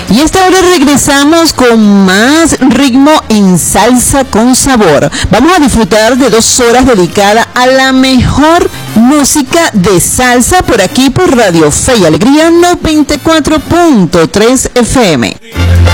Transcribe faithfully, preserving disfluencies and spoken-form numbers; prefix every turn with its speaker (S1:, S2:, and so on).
S1: Y esta hora regresamos con más ritmo en Salsa con Sabor. Vamos a disfrutar de dos horas dedicadas a la mejor música de salsa por aquí por Radio Fe y Alegría noventa y cuatro punto tres F M.